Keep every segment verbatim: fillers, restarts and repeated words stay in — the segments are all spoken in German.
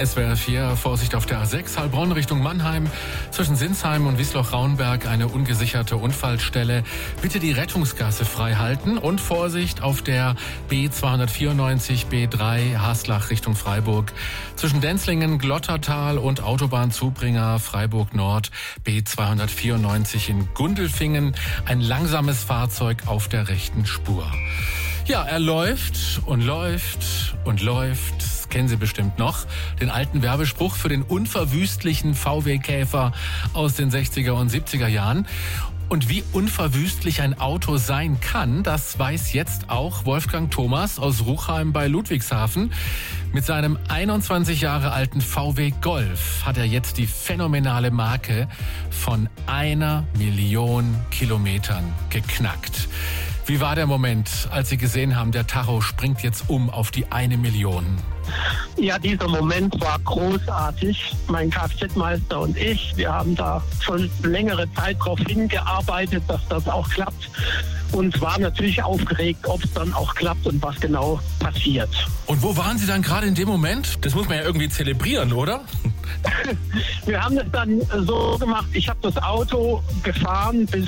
S W R vier, Vorsicht auf der A sechs, Heilbronn Richtung Mannheim. Zwischen Sinsheim und Wiesloch-Raunberg eine ungesicherte Unfallstelle. Bitte die Rettungsgasse frei halten und Vorsicht auf der B zweihundertvierundneunzig B drei Haslach Richtung Freiburg. Zwischen Denzlingen, Glottertal und Autobahnzubringer Freiburg Nord B zweihundertvierundneunzig in Gundelfingen. Ein langsames Fahrzeug auf der rechten Spur. Ja, er läuft und läuft und läuft. Das kennen Sie bestimmt noch. Den alten Werbespruch für den unverwüstlichen V W-Käfer aus den sechziger und siebziger Jahren. Und wie unverwüstlich ein Auto sein kann, das weiß jetzt auch Wolfgang Thomas aus Ruchheim bei Ludwigshafen. Mit seinem einundzwanzig Jahre alten V W Golf hat er jetzt die phänomenale Marke von einer Million Kilometern geknackt. Wie war der Moment, als Sie gesehen haben, der Tacho springt jetzt um auf die eine Million? Ja, dieser Moment war großartig. Mein Kfz-Meister und ich, wir haben da schon längere Zeit darauf hingearbeitet, dass das auch klappt. Und waren natürlich aufgeregt, ob es dann auch klappt und was genau passiert. Und wo waren Sie dann gerade in dem Moment? Das muss man ja irgendwie zelebrieren, oder? Wir haben es dann so gemacht, ich habe das Auto gefahren bis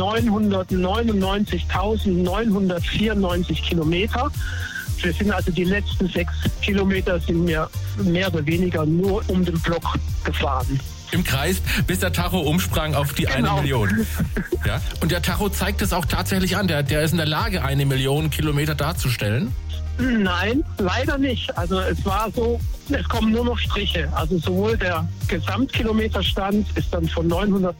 neunhundertneunundneunzigtausendneunhundertvierundneunzig Kilometer. Wir sind also die letzten sechs Kilometer sind wir mehr oder weniger nur um den Block gefahren. Im Kreis, bis der Tacho umsprang auf die Genau. eine Million. Ja? Und der Tacho zeigt es auch tatsächlich an. Der, der ist in der Lage, eine Million Kilometer darzustellen. Nein, leider nicht. Also es war so, es kommen nur noch Striche. Also sowohl der Gesamtkilometerstand ist dann von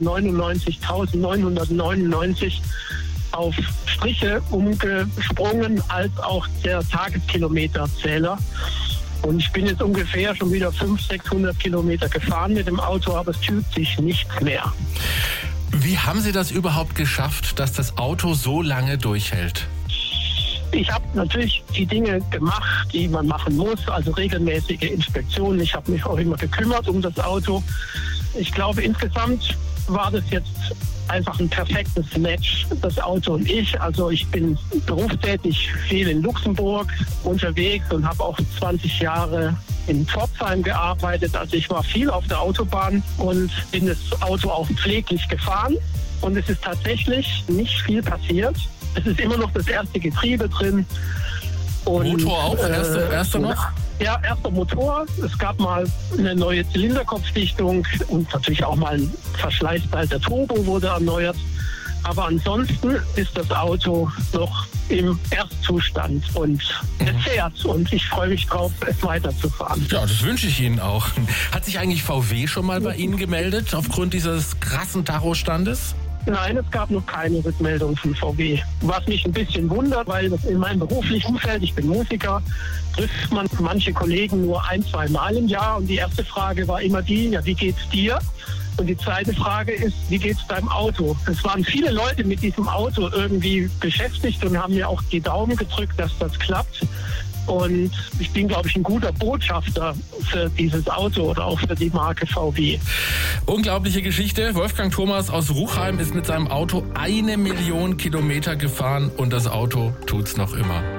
neunhundertneunundneunzigtausendneunhundertneunundneunzig auf Striche umgesprungen, als auch der Tageskilometerzähler. Und ich bin jetzt ungefähr schon wieder fünfhundert, sechshundert Kilometer gefahren mit dem Auto, aber es tut sich nichts mehr. Wie haben Sie das überhaupt geschafft, dass das Auto so lange durchhält? Ich habe natürlich die Dinge gemacht, die man machen muss, also regelmäßige Inspektionen. Ich habe mich auch immer gekümmert um das Auto. Ich glaube, insgesamt war das jetzt einfach ein perfektes Match, das Auto und ich. Also ich bin berufstätig viel in Luxemburg unterwegs und habe auch zwanzig Jahre in Pforzheim gearbeitet. Also ich war viel auf der Autobahn und bin das Auto auch pfleglich gefahren. Und es ist tatsächlich nicht viel passiert. Es ist immer noch das erste Getriebe drin. Und, Motor auch? Erster, äh, erster noch? Ja, erster Motor. Es gab mal eine neue Zylinderkopfdichtung und natürlich auch mal ein Verschleißteil der Turbo wurde erneuert. Aber ansonsten ist das Auto noch im Erstzustand und es fährt. Und ich freue mich drauf, es weiterzufahren. Ja, das wünsche ich Ihnen auch. Hat sich eigentlich V W schon mal bei Ihnen gemeldet aufgrund dieses krassen Tachostandes? Nein, es gab noch keine Rückmeldung von V W. Was mich ein bisschen wundert, weil das in meinem beruflichen Umfeld, ich bin Musiker, trifft man manche Kollegen nur ein, zwei Mal im Jahr. Und die erste Frage war immer die, ja, wie geht's dir? Und die zweite Frage ist, wie geht's deinem Auto? Es waren viele Leute mit diesem Auto irgendwie beschäftigt und haben mir auch die Daumen gedrückt, dass das klappt. Und ich bin, glaube ich, ein guter Botschafter für dieses Auto oder auch für die Marke V W. Unglaubliche Geschichte. Wolfgang Thomas aus Ruchheim ist mit seinem Auto eine Million Kilometer gefahren und das Auto tut's noch immer.